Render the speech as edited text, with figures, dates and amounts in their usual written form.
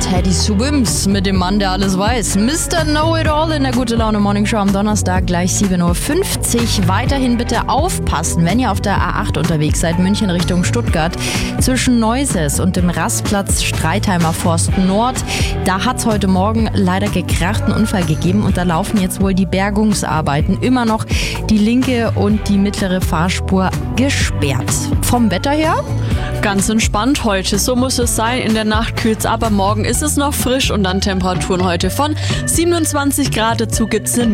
Teddy Swims mit dem Mann, der alles weiß. Mr. Know-It-All in der Gute Laune Morning Show am Donnerstag gleich 7.50 Uhr. Weiterhin bitte aufpassen, wenn ihr auf der A8 unterwegs seid, München Richtung Stuttgart. Zwischen Neuses und dem Rastplatz Streitheimer Forst Nord. Da hat es heute Morgen leider gekracht, einen Unfall gegeben und da laufen jetzt wohl die Bergungsarbeiten. Immer noch die linke und die mittlere Fahrspur gesperrt. Vom Wetter her? Ganz entspannt heute, so muss es sein. In der Nacht kühlt es ab, aber morgen ist es noch frisch und dann Temperaturen heute von 27 Grad. Dazu gibt es